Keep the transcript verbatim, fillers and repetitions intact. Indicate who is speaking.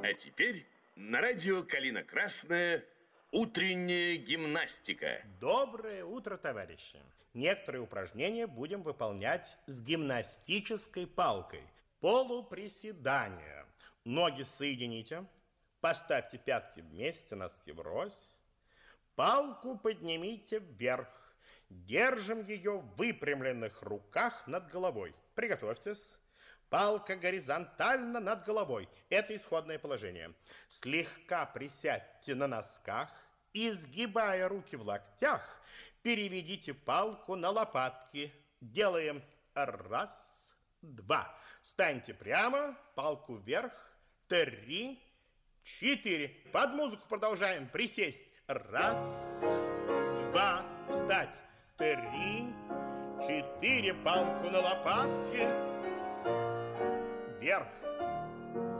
Speaker 1: А теперь на радио «Калина Красная» утренняя гимнастика.
Speaker 2: Доброе утро, товарищи. Некоторые упражнения будем выполнять с гимнастической палкой. Полуприседания. Ноги соедините. Поставьте пятки вместе, носки врозь. Палку поднимите вверх. Держим ее в выпрямленных руках над головой. Приготовьтесь. Палка горизонтально над головой. Это исходное положение. Слегка присядьте на носках. Изгибая руки в локтях, переведите палку на лопатки. Делаем раз, два. Встаньте прямо, палку вверх. Три, четыре. Под музыку продолжаем. Присесть. Раз, два. Встать. Три, четыре. Палку на лопатки. Вверх.